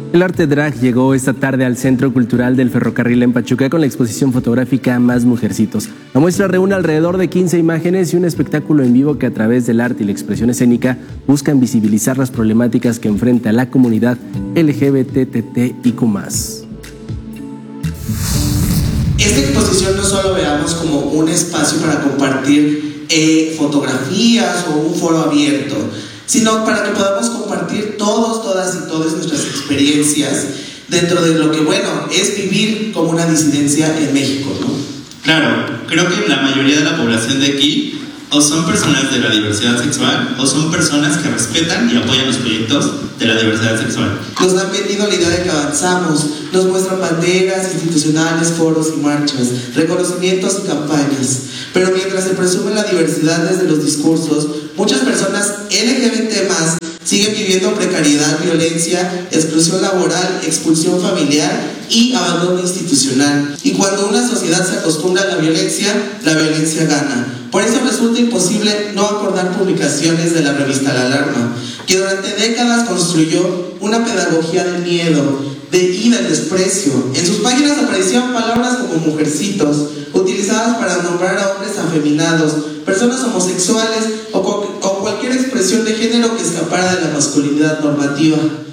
El arte drag llegó esta tarde al Centro Cultural del Ferrocarril en Pachuca con la exposición fotográfica Más Mujercitos. La muestra reúne alrededor de 15 imágenes y un espectáculo en vivo que a través del arte y la expresión escénica buscan visibilizar las problemáticas que enfrenta la comunidad LGBTTIQ+. Esta exposición no solo veamos como un espacio para compartir fotografías o un foro abierto, sino para que podamos compartir todos, todas y todas nuestras experiencias dentro de lo que, es vivir como una disidencia en México, ¿no? Claro, creo que la mayoría de la población de aquí o son personas de la diversidad sexual o son personas que respetan y apoyan los proyectos de la diversidad sexual. Nos han vendido la idea de que avanzamos, nos muestran banderas institucionales, foros y marchas, reconocimientos y campañas. Pero mientras se presume la diversidad desde los discursos, muchas personas LGBT+ siguen viviendo precariedad, violencia, exclusión laboral, expulsión familiar y abandono institucional. Y cuando una sociedad se acostumbra a la violencia gana. Por eso resulta imposible no acordar publicaciones de la revista La Alarma, que durante décadas construyó una pedagogía del miedo y del desprecio. En sus páginas aparecían palabras como mujercitos, utilizadas para nombrar a hombres afeminados, personas homosexuales o cualquier expresión de género que escapara de la masculinidad normativa.